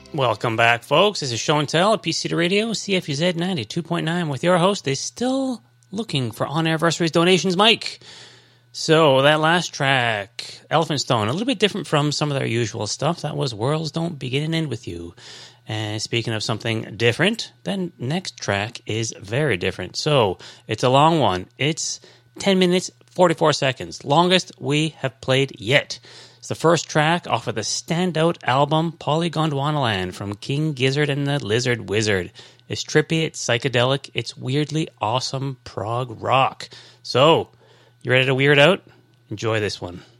Welcome back, folks. This is Show and Tell at PCT Radio, CFUZ 92.9 with your host. They're still looking for on-anniversaries donations, Mike. So that last track, Elephant Stone, a little bit different from some of their usual stuff. That was Worlds Don't Begin and End With You. And speaking of something different, then next track is very different. So it's a long one. It's 10 minutes, 44 seconds. Longest we have played yet. It's the first track off of the standout album Polygondwanaland from King Gizzard and the Lizard Wizard. It's trippy, it's psychedelic, it's weirdly awesome prog rock. So, you ready to weird out? Enjoy this one.